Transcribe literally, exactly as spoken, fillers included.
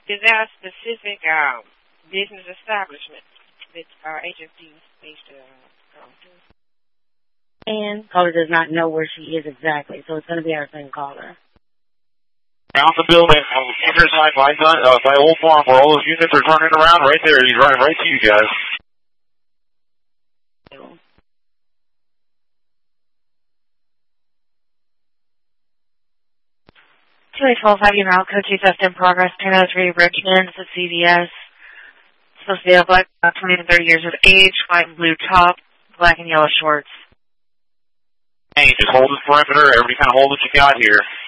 Is there a specific um, business establishment that our agency needs to uh, go to? And caller does not know where she is exactly, so it's going to be our same caller. Out the building, inside by, uh, by Old Farm, where all those units are turning around right there. He's running right to you guys. two eight twelve five route code two test in progress. ten oh three Richmond. This is C V S. Supposed to be a black, about twenty to thirty years of age, white and blue top, black and yellow shorts. Hey, just hold the perimeter. Everybody kind of hold what you got here.